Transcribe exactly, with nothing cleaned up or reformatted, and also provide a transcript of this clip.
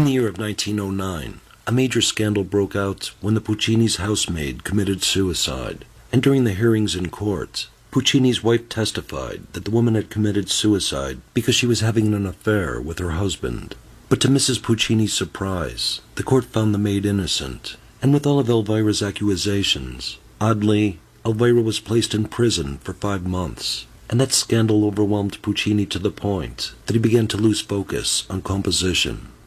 In the year of nineteen oh nine, a major scandal broke out when the Puccini's housemaid committed suicide, and during the hearings in court, Puccini's wife testified that the woman had committed suicide because she was having an affair with her husband. But to Missus Puccini's surprise, the court found the maid innocent, and with all of Elvira's accusations, oddly, Elvira was placed in prison for five months, and that scandal overwhelmed Puccini to the point that he began to lose focus on composition.